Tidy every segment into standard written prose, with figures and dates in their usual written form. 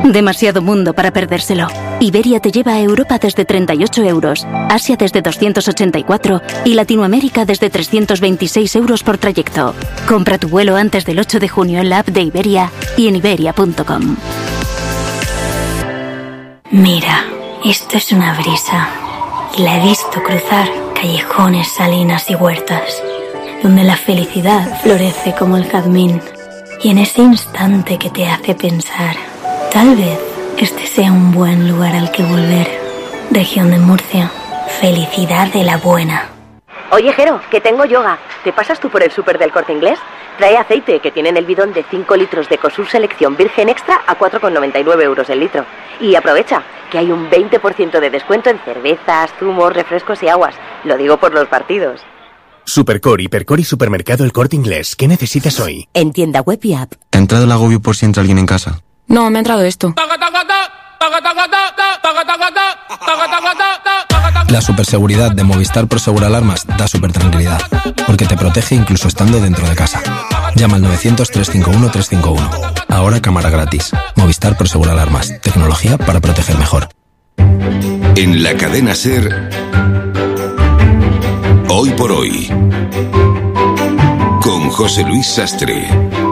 Demasiado mundo para perdérselo. Iberia te lleva a Europa desde 38 euros, Asia desde 284 y Latinoamérica desde 326 euros por trayecto. Compra tu vuelo antes del 8 de junio en la app de Iberia y en iberia.com. Mira, esto es una brisa. Y la he visto cruzar callejones, salinas y huertas, donde la felicidad florece como el jazmín. Y en ese instante que te hace pensar, tal vez este sea un buen lugar al que volver. Región de Murcia, felicidad de la buena. Oye, Jero, que tengo yoga. ¿Te pasas tú por el súper del Corte Inglés? Trae aceite, que tienen el bidón de 5 litros de Cosur Selección Virgen Extra a 4,99 euros el litro. Y aprovecha, que hay un 20% de descuento en cervezas, zumos, refrescos y aguas. Lo digo por los partidos. Supercore, Hipercore y Supermercado El Corte Inglés. ¿Qué necesitas hoy? En tienda web y app. ¿Te ha entrado el agobio por si entra alguien en casa? No, me ha entrado esto. La superseguridad de Movistar Prosegur Alarmas da super tranquilidad, porque te protege incluso estando dentro de casa. Llama al 900-351-351. Ahora cámara gratis. Movistar Prosegur Alarmas. Tecnología para proteger mejor. En la cadena SER, Hoy por Hoy, con José Luis Sastre.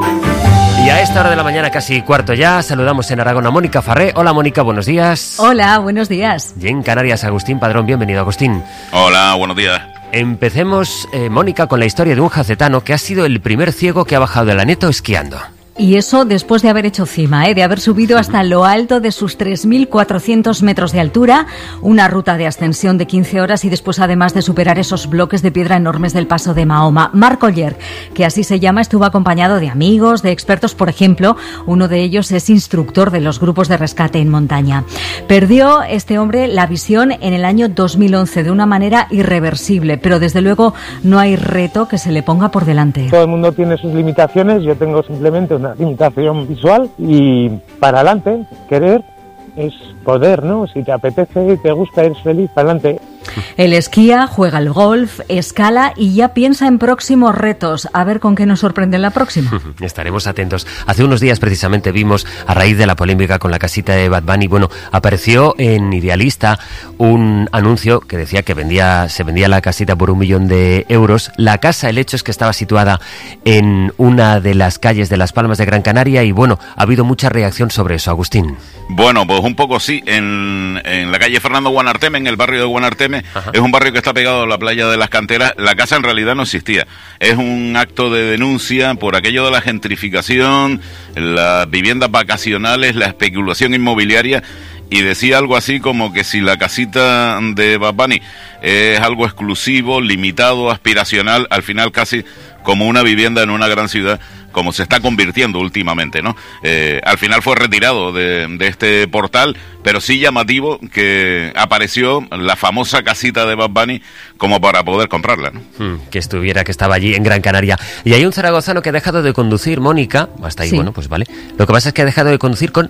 Y a esta hora de la mañana, casi cuarto ya, saludamos en Aragón a Mónica Farré. Hola Mónica, buenos días. Hola, buenos días. Y en Canarias, Agustín Padrón, bienvenido Agustín. Hola, buenos días. Empecemos, Mónica, con la historia de un jacetano que ha sido el primer ciego que ha bajado del Aneto esquiando. Y eso después de haber hecho cima, de haber subido hasta lo alto de sus 3.400 metros de altura, una ruta de ascensión de 15 horas y después además de superar esos bloques de piedra enormes del paso de Mahoma. Marc Oller, que así se llama, estuvo acompañado de amigos, de expertos, por ejemplo, uno de ellos es instructor de los grupos de rescate en montaña. Perdió este hombre la visión en el año 2011 de una manera irreversible, pero desde luego no hay reto que se le ponga por delante. Todo el mundo tiene sus limitaciones, yo tengo simplemente una limitación visual y para adelante, querer es poder, ¿no? Si te apetece y te gusta, eres feliz, para adelante. Él esquía, juega al golf, escala y ya piensa en próximos retos. A ver con qué nos sorprende en la próxima. Estaremos atentos. Hace unos días precisamente vimos, a raíz de la polémica con la casita de Bad Bunny, apareció en Idealista un anuncio que decía que se vendía la casita por 1 millón de euros. La casa, el hecho es que estaba situada en una de las calles de Las Palmas de Gran Canaria y ha habido mucha reacción sobre eso, Agustín. Bueno, pues un poco sí, en la calle Fernando Guanarteme, en el barrio de Guanarteme. Ajá. Es un barrio que está pegado a la playa de las Canteras. La casa en realidad no existía. Es un acto de denuncia por aquello de la gentrificación, las viviendas vacacionales, la especulación inmobiliaria. Y decía algo así como que si la casita de Bad Bunny es algo exclusivo, limitado, aspiracional, al final casi como una vivienda en una gran ciudad, como se está convirtiendo últimamente, ¿no? Al final fue retirado de este portal, pero sí llamativo que apareció la famosa casita de Bad Bunny como para poder comprarla, ¿no? Que estaba allí en Gran Canaria. Y hay un zaragozano que ha dejado de conducir, Mónica, hasta ahí, sí. Pues vale. Lo que pasa es que ha dejado de conducir con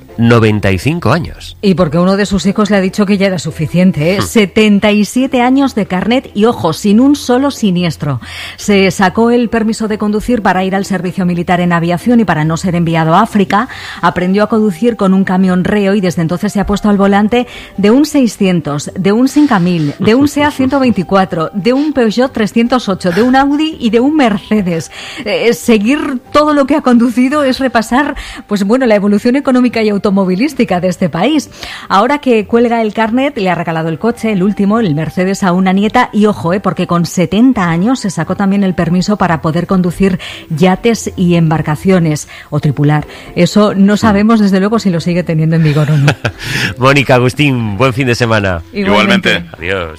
95 años. Y porque uno de sus hijos le ha dicho que ya era suficiente, 77 años de carnet y, ojo, sin un solo siniestro. Se sacó el permiso de conducir para ir al servicio militar en aviación y para no ser enviado a África. Aprendió a conducir con un camión reo y desde entonces se ha puesto al volante de un 600, de un 5000, de un SEAT 124, de un Peugeot 308, de un Audi y de un Mercedes. Seguir todo lo que ha conducido es repasar, la evolución económica y automovilística de este país. Ahora que cuelga el carnet, le ha regalado el coche, el último, el Mercedes, a una nieta y ojo, porque con 70 años se sacó también el permiso para poder conducir yates y embarcaciones o tripular. Eso no sabemos desde luego si lo sigue teniendo en vigor o no. Mónica, Agustín, buen fin de semana. Igualmente. Adiós.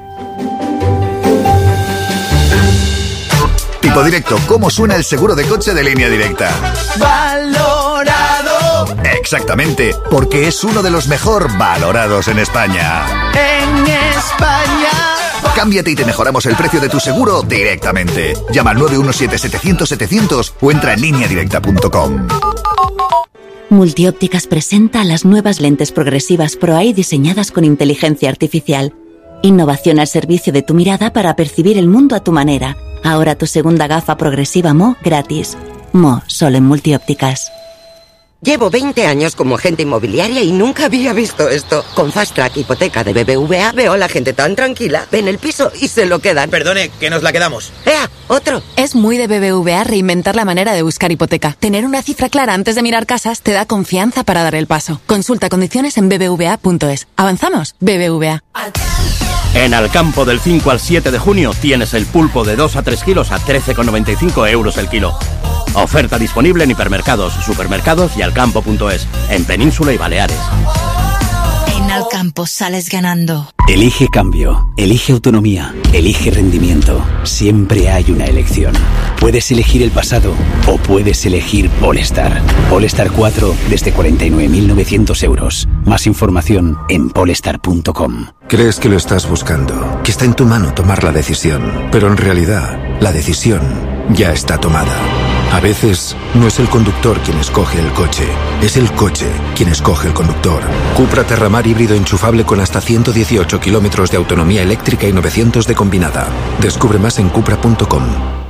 Tipo Directo, ¿cómo suena el seguro de coche de Línea Directa? Valorado. Exactamente, porque es uno de los mejor valorados en España. En España. Cámbiate y te mejoramos el precio de tu seguro directamente. Llama al 917-700-700 o entra en lineadirecta.com. Multiópticas presenta las nuevas lentes progresivas Pro-Eye diseñadas con inteligencia artificial. Innovación al servicio de tu mirada para percibir el mundo a tu manera. Ahora tu segunda gafa progresiva Mo gratis. Mo, solo en Multiópticas. Llevo 20 años como agente inmobiliaria y nunca había visto esto. Con Fast Track Hipoteca de BBVA veo a la gente tan tranquila, ven el piso y se lo quedan. Perdone, que nos la quedamos. ¡Ea! ¡Otro! Es muy de BBVA reinventar la manera de buscar hipoteca. Tener una cifra clara antes de mirar casas te da confianza para dar el paso. Consulta condiciones en bbva.es. ¿Avanzamos? BBVA. En Alcampo del 5 al 7 de junio tienes el pulpo de 2 a 3 kilos a 13,95 euros el kilo. Oferta disponible en hipermercados, supermercados y alcampo.es, en Península y Baleares. En Alcampo sales ganando. Elige cambio, elige autonomía, elige rendimiento. Siempre hay una elección. Puedes elegir el pasado o puedes elegir Polestar. Polestar 4 desde 49.900 euros. Más información en polestar.com. Crees que lo estás buscando, que está en tu mano tomar la decisión, pero en realidad la decisión ya está tomada. A veces no es el conductor quien escoge el coche, es el coche quien escoge el conductor. Cupra Terramar híbrido enchufable con hasta 118 kilómetros de autonomía eléctrica y 900 de combinada. Descubre más en cupra.com.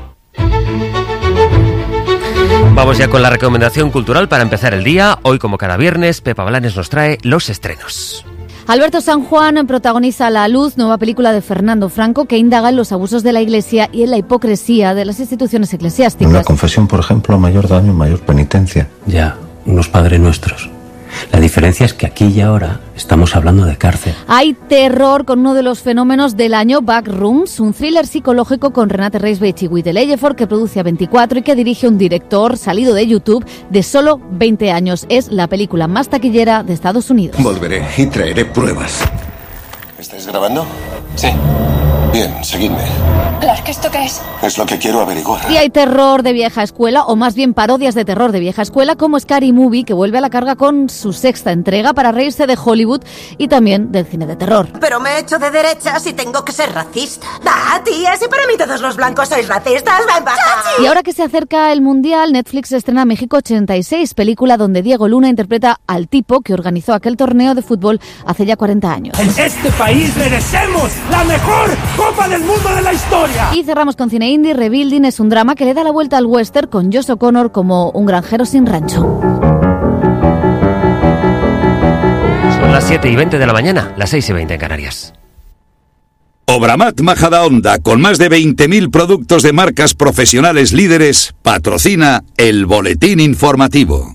Vamos ya con la recomendación cultural para empezar el día. Hoy, como cada viernes, Pepa Blanes nos trae los estrenos. Alberto San Juan protagoniza La Luz, nueva película de Fernando Franco que indaga en los abusos de la Iglesia y en la hipocresía de las instituciones eclesiásticas. Una confesión, por ejemplo, mayor daño, mayor penitencia. Ya, unos Padre Nuestros. La diferencia es que aquí y ahora estamos hablando de cárcel. Hay terror con uno de los fenómenos del año, Backrooms, un thriller psicológico con Renate Reisbech y Guy Leyefort que produce A24 y que dirige un director salido de YouTube de solo 20 años. Es la película más taquillera de Estados Unidos. Volveré y traeré pruebas. ¿Estáis grabando? Sí. Bien, seguidme. Clark, ¿esto qué es? Es lo que quiero averiguar. Y hay terror de vieja escuela, o más bien parodias de terror de vieja escuela, como Scary Movie, que vuelve a la carga con su sexta entrega para reírse de Hollywood y también del cine de terror. Pero me he hecho de derechas y tengo que ser racista. ¡Ah, tía! Si para mí todos los blancos sois racistas, ¡ven para acá! Y ahora que se acerca el Mundial, Netflix estrena México 86, película donde Diego Luna interpreta al tipo que organizó aquel torneo de fútbol hace ya 40 años. En este país merecemos la mejor Copa del Mundo de la historia. Y cerramos con cine indie. Rebuilding es un drama que le da la vuelta al western con Josh O'Connor como un granjero sin rancho. Son las 7:20 de la mañana, las 6:20 en Canarias. Obramat Majadahonda, con más de 20.000 productos de marcas profesionales líderes, patrocina el Boletín Informativo.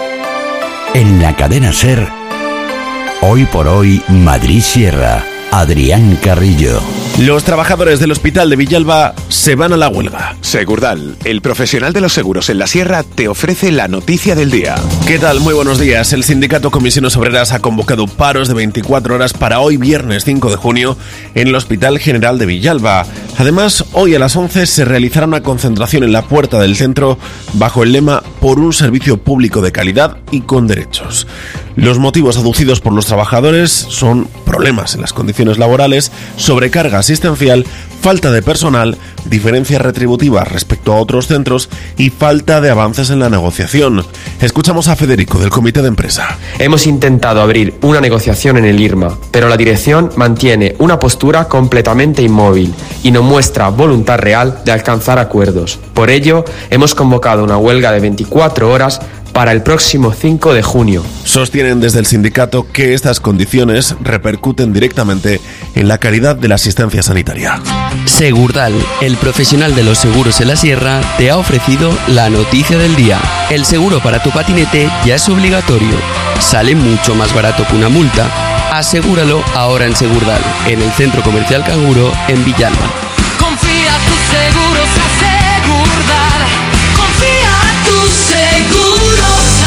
En la cadena SER, hoy por hoy, Madrid Sierra. Adrián Carrillo. Los trabajadores del Hospital de Villalba se van a la huelga. Segurdal, el profesional de los seguros en la Sierra, te ofrece la noticia del día. ¿Qué tal? Muy buenos días. El sindicato Comisiones Obreras ha convocado paros de 24 horas para hoy viernes 5 de junio en el Hospital General de Villalba. Además, hoy a las 11 se realizará una concentración en la puerta del centro bajo el lema "Por un servicio público de calidad y con derechos". Los motivos aducidos por los trabajadores son problemas en las condiciones laborales, sobrecarga asistencial, falta de personal, diferencias retributivas respecto a otros centros y falta de avances en la negociación. Escuchamos a Federico del Comité de Empresa. Hemos intentado abrir una negociación en el IRMA, pero la dirección mantiene una postura completamente inmóvil y no muestra voluntad real de alcanzar acuerdos. Por ello, hemos convocado una huelga de 24 horas para el próximo 5 de junio. Sostienen desde el sindicato que estas condiciones repercuten directamente en la calidad de la asistencia sanitaria. Segurdal, el profesional de los seguros en la Sierra, te ha ofrecido la noticia del día. El seguro para tu patinete ya es obligatorio. Sale mucho más barato que una multa. Asegúralo ahora en Segurdal, en el Centro Comercial Canguro, en Villalba. Confía tus seguros a Segurdal. Confía tus seguros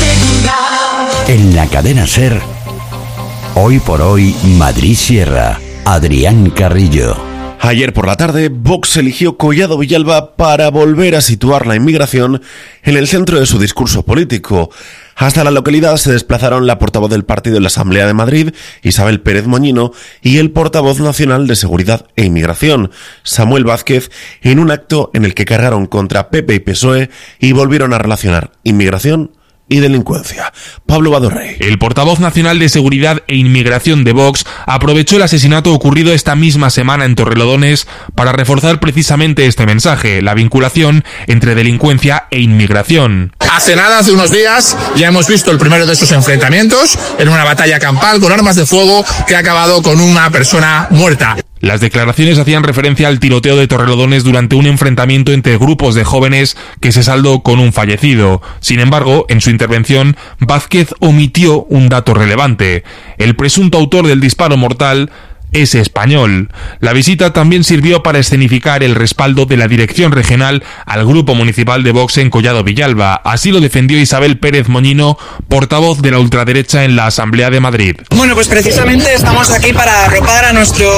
a Segurdal. En la cadena SER, hoy por hoy, Madrid Sierra. Adrián Carrillo. Ayer por la tarde, Vox eligió Collado Villalba para volver a situar la inmigración en el centro de su discurso político. Hasta la localidad se desplazaron la portavoz del partido en la Asamblea de Madrid, Isabel Pérez Moñino, y el portavoz nacional de Seguridad e Inmigración, Samuel Vázquez, en un acto en el que cargaron contra PP y PSOE y volvieron a relacionar inmigración y delincuencia. Pablo Badorrey. El portavoz nacional de Seguridad e Inmigración de Vox aprovechó el asesinato ocurrido esta misma semana en Torrelodones para reforzar precisamente este mensaje, la vinculación entre delincuencia e inmigración. Hace unos días, ya hemos visto el primero de estos enfrentamientos en una batalla campal con armas de fuego que ha acabado con una persona muerta. Las declaraciones hacían referencia al tiroteo de Torrelodones durante un enfrentamiento entre grupos de jóvenes que se saldó con un fallecido. Sin embargo, en su intervención, Vázquez omitió un dato relevante. El presunto autor del disparo mortal es español. La visita también sirvió para escenificar el respaldo de la dirección regional al grupo municipal de Vox en Collado Villalba. Así lo defendió Isabel Pérez Moñino, portavoz de la ultraderecha en la Asamblea de Madrid. Bueno, pues precisamente estamos aquí para arropar a nuestro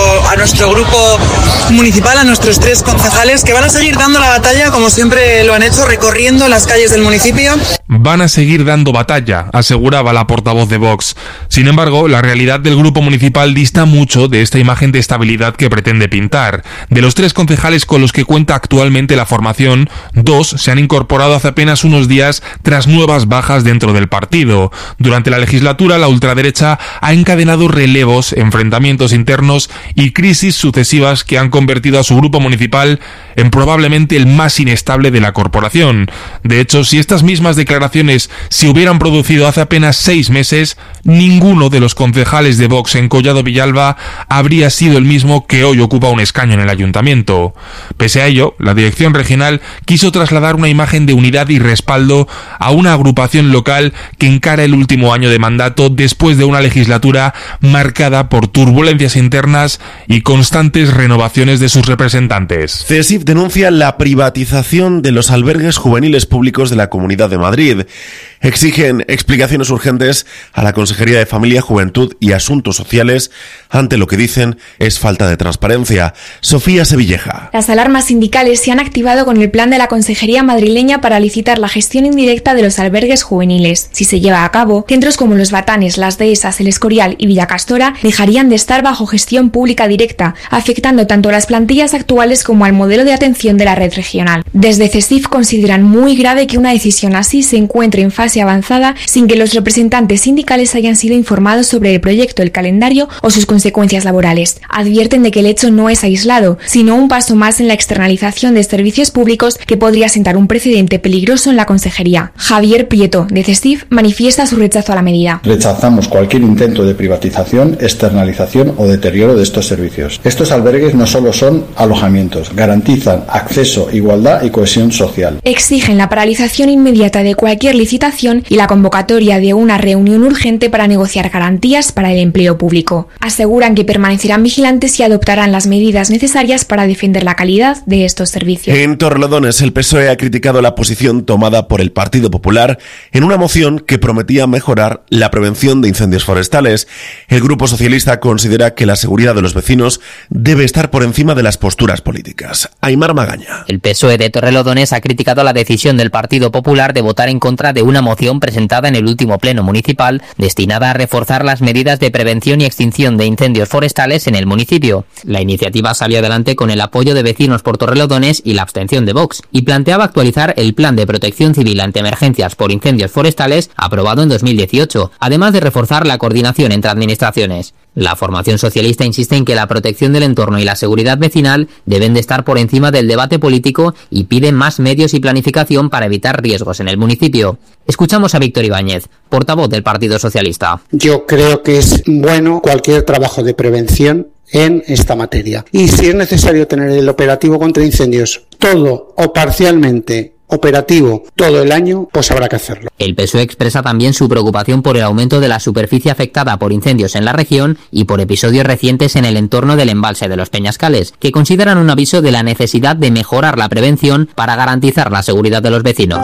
grupo municipal, a nuestros 3 concejales que van a seguir dando la batalla como siempre lo han hecho, recorriendo las calles del municipio. Van a seguir dando batalla, aseguraba la portavoz de Vox. Sin embargo, la realidad del grupo municipal dista mucho de esta imagen de estabilidad que pretende pintar. De los 3 concejales con los que cuenta actualmente la formación, 2 se han incorporado hace apenas unos días tras nuevas bajas dentro del partido. Durante la legislatura, la ultraderecha ha encadenado relevos, enfrentamientos internos y crisis sucesivas que han convertido a su grupo municipal en probablemente el más inestable de la corporación. De hecho, si estas mismas declaraciones se hubieran producido hace apenas 6 meses, ninguno de los concejales de Vox en Collado Villalba habría sido el mismo que hoy ocupa un escaño en el ayuntamiento. Pese a ello, la dirección regional quiso trasladar una imagen de unidad y respaldo a una agrupación local que encara el último año de mandato después de una legislatura marcada por turbulencias internas y constantes renovaciones de sus representantes. CESIF denuncia la privatización de los albergues juveniles públicos de la Comunidad de Madrid. Exigen explicaciones urgentes a la Consejería de Familia, Juventud y Asuntos Sociales ante lo que dicen es falta de transparencia. Sofía Sevilleja. Las alarmas sindicales se han activado con el plan de la Consejería madrileña para licitar la gestión indirecta de los albergues juveniles. Si se lleva a cabo, centros como Los Batanes, Las Dehesas, El Escorial y Villacastora dejarían de estar bajo gestión pública directa, afectando tanto a las plantillas actuales como al modelo de atención de la red regional. Desde CESIF consideran muy grave que una decisión así se encuentre en fase avanzada sin que los representantes sindicales hayan sido informados sobre el proyecto, el calendario o sus consecuencias laborales. Advierten de que el hecho no es aislado, sino un paso más en la externalización de servicios públicos que podría sentar un precedente peligroso en la consejería. Javier Prieto, de CESIF, manifiesta su rechazo a la medida. Rechazamos cualquier intento de privatización, externalización o deterioro de estos servicios. Estos albergues no solo son alojamientos, garantizan acceso, igualdad y cohesión social. Exigen la paralización inmediata de cualquier licitación y la convocatoria de una reunión urgente para negociar garantías para el empleo público. Aseguran que permanecerán vigilantes y adoptarán las medidas necesarias para defender la calidad de estos servicios. En Torrelodones, el PSOE ha criticado la posición tomada por el Partido Popular en una moción que prometía mejorar la prevención de incendios forestales. El Grupo Socialista considera que la seguridad de los vecinos debe estar por encima de las posturas políticas. Aimar Magaña. El PSOE de Torrelodones ha criticado la decisión del Partido Popular de votar en contra de una moción presentada en el último pleno municipal destinada a reforzar las medidas de prevención y extinción de incendios forestales en el municipio. La iniciativa salió adelante con el apoyo de vecinos por Torrelodones y la abstención de Vox, y planteaba actualizar el Plan de Protección Civil ante emergencias por incendios forestales aprobado en 2018, además de reforzar la coordinación entre administraciones. La formación socialista insiste en que la protección del entorno y la seguridad vecinal deben de estar por encima del debate político y pide más medios y planificación para evitar riesgos en el municipio. Escuchamos a Víctor Ibáñez, portavoz del Partido Socialista. Yo creo que es bueno cualquier trabajo de prevención en esta materia. Y si es necesario tener el operativo contra incendios todo o parcialmente operativo todo el año, pues habrá que hacerlo. El PSOE expresa también su preocupación por el aumento de la superficie afectada por incendios en la región y por episodios recientes en el entorno del embalse de los Peñascales, que consideran un aviso de la necesidad de mejorar la prevención para garantizar la seguridad de los vecinos.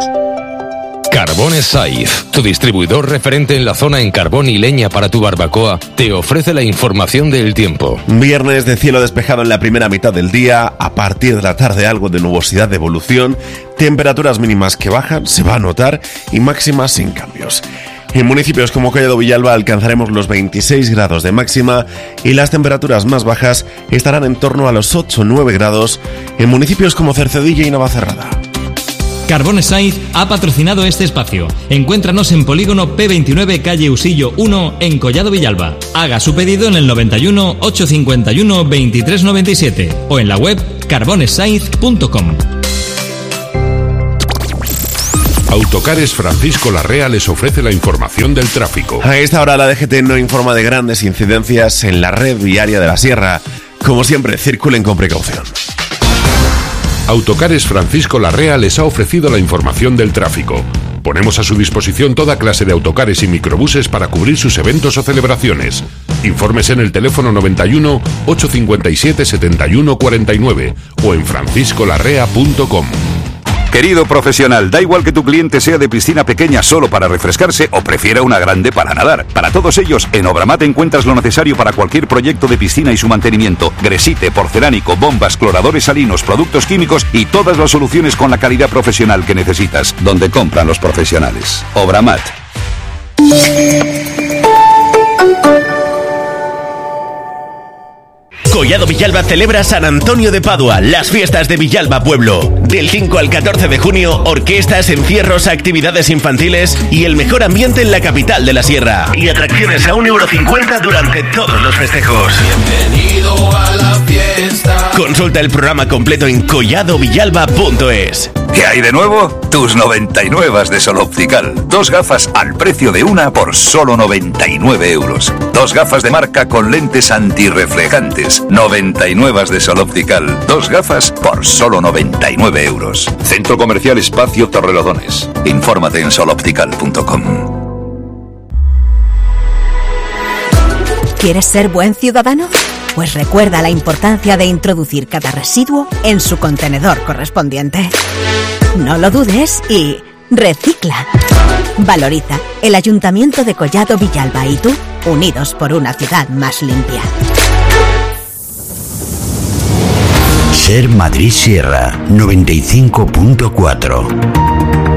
Carbones Saiz, tu distribuidor referente en la zona en carbón y leña para tu barbacoa, te ofrece la información del tiempo. Viernes de cielo despejado en la primera mitad del día, a partir de la tarde algo de nubosidad de evolución, temperaturas mínimas que bajan, se va a notar, y máximas sin cambios. En municipios como Collado Villalba alcanzaremos los 26 grados de máxima y las temperaturas más bajas estarán en torno a los 8 o 9 grados en municipios como Cercedilla y Navacerrada. Carbones Saiz ha patrocinado este espacio. Encuéntranos en Polígono P29, calle Usillo 1, en Collado Villalba. Haga su pedido en el 91 851 2397 o en la web carbonessaiz.com. Autocares Francisco Larrea les ofrece la información del tráfico. A esta hora la DGT no informa de grandes incidencias en la red viaria de la Sierra. Como siempre, circulen con precaución. Autocares Francisco Larrea les ha ofrecido la información del tráfico. Ponemos a su disposición toda clase de autocares y microbuses para cubrir sus eventos o celebraciones. Infórmese en el teléfono 91 857 71 49 o en franciscolarrea.com. Querido profesional, da igual que tu cliente sea de piscina pequeña solo para refrescarse o prefiera una grande para nadar. Para todos ellos, en Obramat encuentras lo necesario para cualquier proyecto de piscina y su mantenimiento. Gresite, porcelánico, bombas, cloradores salinos, productos químicos y todas las soluciones con la calidad profesional que necesitas. Donde compran los profesionales. Obramat. Collado Villalba celebra San Antonio de Padua, las fiestas de Villalba Pueblo. Del 5 al 14 de junio, orquestas, encierros, actividades infantiles y el mejor ambiente en la capital de la Sierra. Y atracciones a €1,50 durante todos los festejos. Bienvenido a la fiesta. Consulta el programa completo en colladovillalba.es. ¿Qué hay de nuevo? Tus 99 de Sol Optical. 2 gafas al precio de una por solo 99 euros. 2 gafas de marca con lentes antirreflejantes. 99 de Sol Optical. 2 gafas por solo 99 euros. Centro Comercial Espacio Torrelodones. Infórmate en soloptical.com. ¿Quieres ser buen ciudadano? Pues recuerda la importancia de introducir cada residuo en su contenedor correspondiente. No lo dudes y recicla. Valoriza. El Ayuntamiento de Collado Villalba y tú, unidos por una ciudad más limpia. Ser Madrid Sierra 95.4